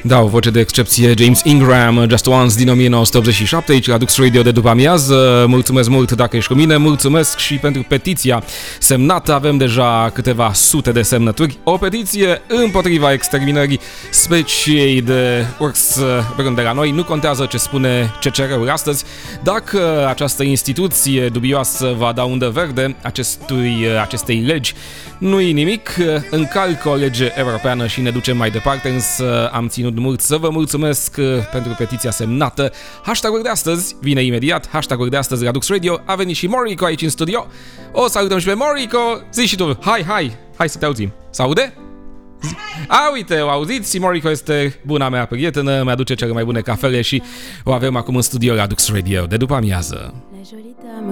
Da, o voce de excepție, James Ingram, Just Once din 1987, aici la Dux Radio de după amiază. Mulțumesc mult dacă ești cu mine, mulțumesc și pentru petiția semnată, avem deja câteva sute de semnături. O petiție împotriva exterminării speciei de urs brân de la noi. Nu contează ce spune CCR-ul astăzi, dacă această instituție dubioasă va da undă verde acestei legi, nu-i nimic, încalcă o lege europeană și ne ducem mai departe, însă am ținut mult să vă mulțumesc pentru petiția semnată. Hashtag-ul de astăzi vine imediat, hashtag-ul de astăzi la Dux Radio, a venit și Morico aici în studio. O salutăm și pe Morico, zici și tu, hai să te auzim. S-aude? Uite, o auziți, Morico este buna mea prietenă, mi-aduce cele mai bune cafele și o avem acum în studio la Dux Radio de după amiază.